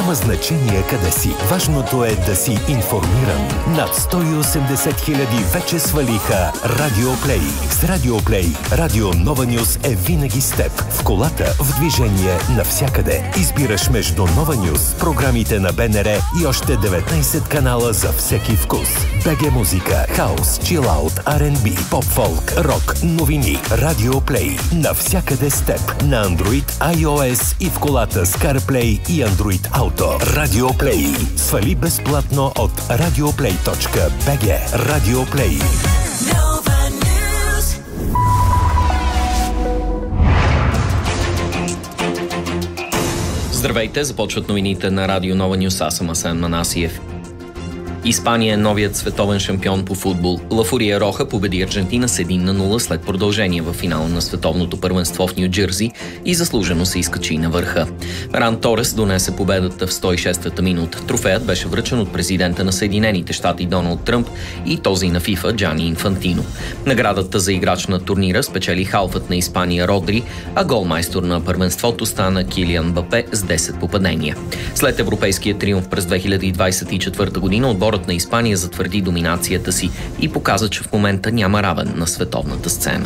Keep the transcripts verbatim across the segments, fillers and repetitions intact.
Няма значение къде си. Важното е да си информиран. Над сто и осемдесет хиляди вече свалиха Радио Плей. С Радио Плей Радио Нова Нюз е винаги с теб. В колата, в движение, навсякъде. Избираш между Нова Нюз, програмите на БНР и още деветнайсет канала за всеки вкус. БГ музика, хаус, чилаут, Ар енд Би, поп-фолк, рок, новини. Радио Плей. Навсякъде с теб. На Android, iOS и в колата с CarPlay и Android Auto. Радио Плей. Свали безплатно от радиоплей точка би джи. Радио Плей. Здравейте, започват новините на Радио Нова Нюз. Аз съм Асен Манасиев. Испания е новият световен шампион по футбол. Ла Фурия Роха победи Аржентина с едно на нула след продължение в финала на световното първенство в Ню Джерси и заслужено се изкачи на върха. Феран Торес донесе победата в сто и шеста минута. Трофеят беше връчен от президента на Съединените щати Доналд Тръмп и този на ФИФА Джани Инфантино. Наградата за играч на турнира спечели халфът на Испания Родри, а голмайстор на първенството стана Килиан Мбапе с десет попадения. След европейския триумф през две хиляди двадесет и четвърта година отборът на Испания затвърди доминацията си и показа, че в момента няма равен на световната сцена.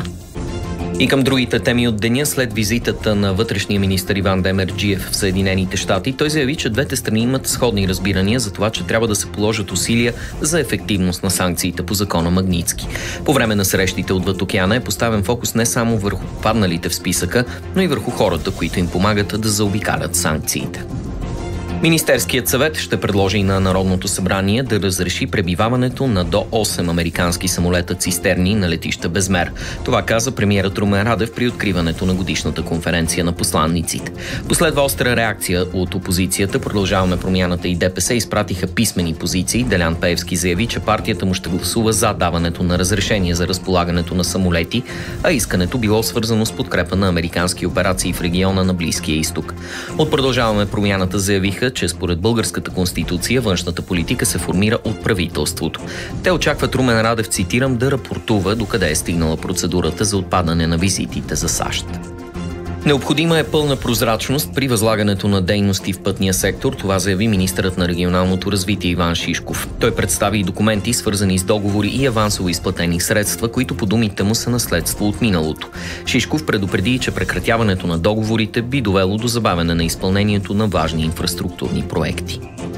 И към другите теми от деня, след визитата на вътрешния министър Иван Демерджиев в Съединените щати, той заяви, че двете страни имат сходни разбирания за това, че трябва да се положат усилия за ефективност на санкциите по закона Магнитски. По време на срещите отвъд океана е поставен фокус не само върху падналите в списъка, но и върху хората, които им помагат да заобикалят санкциите. Министерският съвет ще предложи на Народното събрание да разреши пребиваването на до осем американски самолета цистерни на летища Безмер. Това каза премиерът Румен Радев при откриването на годишната конференция на посланниците. Последва остра реакция от опозицията. Продължаваме промяната и ДПС изпратиха писмени позиции. Делян Пеевски заяви, че партията му ще гласува за даването на разрешение за разполагането на самолети, а искането било свързано с подкрепа на американски операции в региона на Близкия изток. От Продължаваме промяната заявиха, че според българската конституция външната политика се формира от правителството. Те очакват Румен Радев, цитирам, да рапортува докъде е стигнала процедурата за отпадане на визитите за САЩ. Необходима е пълна прозрачност при възлагането на дейности в пътния сектор, това заяви министърът на регионалното развитие Иван Шишков. Той представи и документи, свързани с договори и авансово изплатени средства, които по думите му са наследство от миналото. Шишков предупреди, че прекратяването на договорите би довело до забавяне на изпълнението на важни инфраструктурни проекти.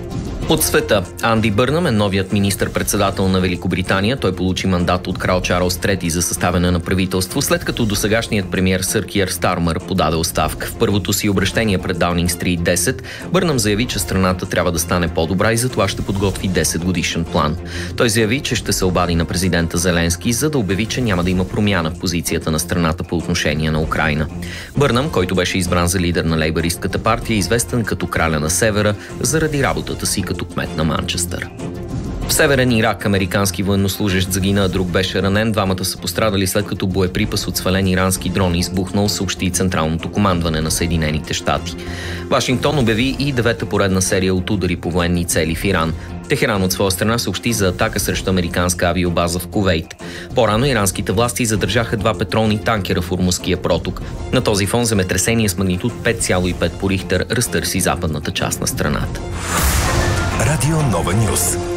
От света. Анди Бърнъм е новият министър-председател на Великобритания. Той получи мандат от крал Чарлз трети за съставяне на правителство, след като досегашният премиер сър Киър Стармър подаде оставка. В първото си обръщение пред Даунинг Стрит десет, Бърнъм заяви, че страната трябва да стане по-добра и затова ще подготви десет годишен план. Той заяви, че ще се обади на президента Зеленски, за да обяви, че няма да има промяна в позицията на страната по отношение на Украйна. Бърнъм, който беше избран за лидер на лейбъристката партия, е известен като краля на севера заради работата си като като кмет на Манчестър. В Северен Ирак американски военнослужещ загина, а друг беше ранен. Двамата са пострадали след като боеприпас от свален ирански дрон избухнал, съобщи Централното командване на Съединените щати. Вашингтон обяви и девета поредна серия от удари по военни цели в Иран. Техеран от своя страна съобщи за атака срещу американска авиобаза в Кувейт. По-рано иранските власти задържаха два петролни танкера в Ормузския проток. На този фон земетресение с магнитуд пет цяло и пет по Рихтер разтърси западната част на страната. Радио Нова Нюз.